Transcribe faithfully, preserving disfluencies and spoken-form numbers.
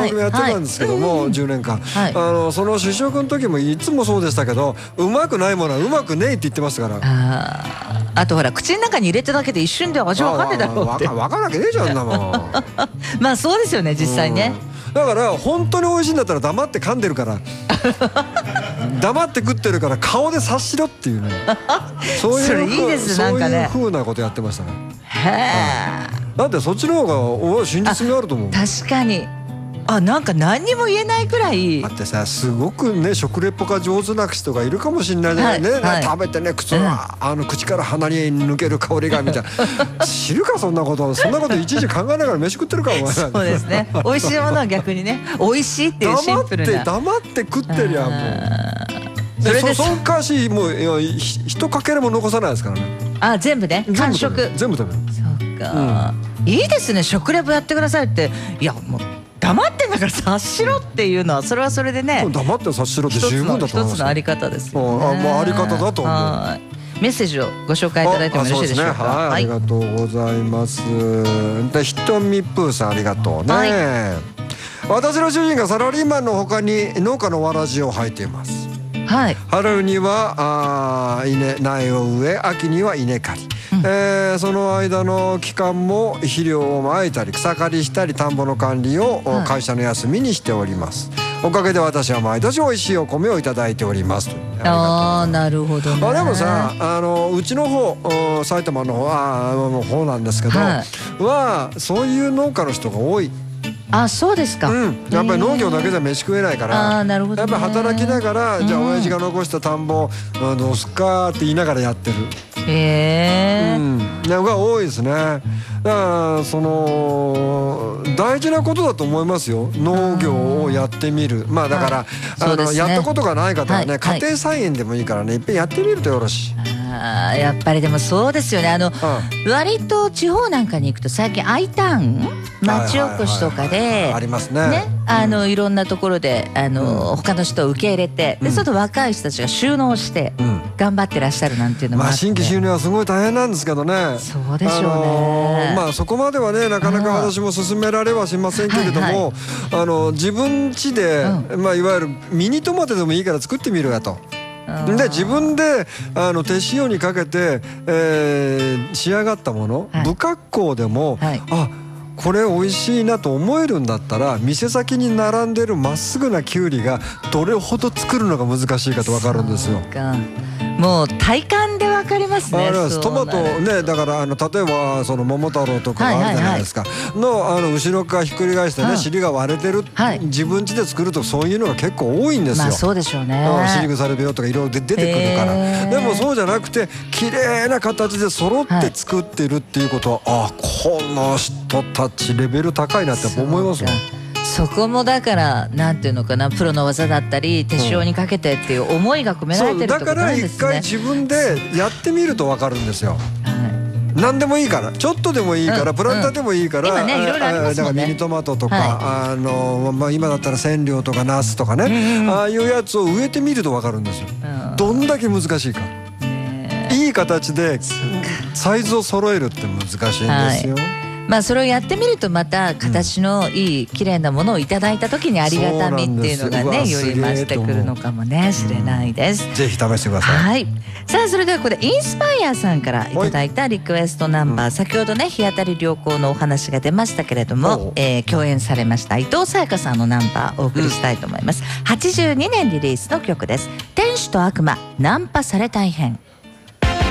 番組やってたんですけども、じゅうねんかん、あのその試食の時もいつもそうでしたけど、うまくないものはうまくねえって言ってましたから。 ああとほら口の中に入れただけで一瞬で味わかんねえだろうって。 分かるわけねえじゃん、あんなもん。 まあそうですよね、実際ね。 だから本当に美味しいんだったら黙って噛んでるから黙って食ってるから顔で察しろっていうね。そういうそういう風なことやってましたね。へえ。だってそっちの方が真実味あると思う。 確かに。あ、なんか何にも言えないくらい。 だってさ、すごくね食レポが上手な人がいるかもしれないじゃないね、はい、食べてね口は、うん、あの口から鼻に抜ける香りがみたいな知るかそんなこと。そんなこといちいち考えながら飯食ってるかお前。 そうですね。美味しいものは逆にね、美味しいっていうシンプルな。 黙って黙って食ってりゃもう。それでそのかしもう一かけらも残さないですからね。 あ、全部ね、完食全部食べる。 そうか、うん、いいですね。食レポやってくださいって。いやもう黙ってんだから察しろっていうのは、それはそれでね、 黙って察しろって十分だと思います。 一つのあり方ですよね。 あ、もうあり方だと思う。 メッセージをご紹介いただいてもよろしいでしょうか。 はい、ありがとうございます。で、ひとみプーさんありがとうね。はい、私の主人がサラリーマンの他に農家のわらじを履いています。はい、春にはあ稲苗を植え、秋には稲刈り、うん、えー、その間の期間も肥料をまいたり草刈りしたり田んぼの管理を会社の休みにしております。はい、おかげで私は毎年美味しいお米をいただいております。 ああ、なるほどね。 あ、でもさ、あのうちの方埼玉の方あの方なんですけど、はい、はそういう農家の人が多い。 あ、そうですか。 うん、やっぱり農業だけじゃ飯食えないから、 あ、なるほどね、 やっぱり働きながら、じゃあ親父が残した田んぼどうすっかって言いながらやってる。へえ。うん、が多いですね。だからその大事なことだと思いますよ、農業をやってみる。まあだから、あのやったことがない方はね、家庭菜園でもいいからね、いっぺんやってみるとよろしい。 あ、やっぱりでもそうですよね。あの、うん、割と地方なんかに行くと最近 I ターン町おこしとかでありますね。 ね、あのいろんなところであの、うん、他の人を受け入れて、で、ちょっと若い人たちが収納して頑張ってらっしゃるなんていうのもあって、まあ新規収入はすごい大変なんですけどね。そうでしょうね。 まあそこまではね、なかなか私も進められはしませんけれども、はいはい、あの自分家で、うん、まあいわゆるミニトマトでもいいから作ってみるやと。で自分であの手塩にかけて、えー、仕上がったもの、はい、不格好でも、はい、あ、これ美味しいなと思えるんだったら、店先に並んでるまっすぐなきゅうりがどれほど作るのが難しいかと分かるんですよ。 もう体感で分かりますね。 トマトね、だからあの例えばその桃太郎とかあるじゃないですか、のあの後ろ側ひっくり返してね、尻が割れてる、自分家で作るとそういうのが結構多いんですよ。 まあそうでしょうね。 尻腐れ病とかいろいろ出てくるから。でもそうじゃなくて綺麗な形で揃って作ってるっていうことは、あ、この人たちレベル高いなって思いますもん。 そこもだからなんていうのかな、プロの技だったり手塩にかけてっていう思いが込められてるってことなんですね。 だから一回自分でやってみると分かるんですよ。はい、何でもいいから、ちょっとでもいいから、うん、プランターでもいいから、今ね、いろいろありますもんね。だからミニトマトとか、はい、あのまあ今だったら千両とかナスとかね、うん、ああいうやつを植えてみると分かるんですよ。うん、どんだけ難しいか。いい形でサイズを揃えるって難しいんですよ。はい、 まあそれをやってみるとまた形のいい綺麗なものをいただいた時にありがたみっていうのがね、より増してくるのかもねしれないです。 ぜひ試してください。 はい。さあそれではここでインスパイアさんからいただいたリクエストナンバー、先ほどね日当たり良好のお話が出ましたけれども、えー、共演されました伊藤沙耶香さんのナンバーお送りしたいと思います。はちじゅうにねんリリースの曲です。天使と悪魔ナンパされ大変。